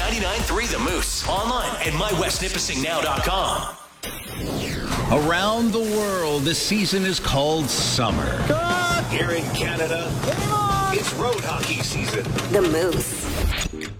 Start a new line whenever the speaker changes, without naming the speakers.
99.3 The Moose. Online at mywestnipissingnow.com.
Around the world, the season is called summer.
Here in Canada, it's road hockey season.
The Moose.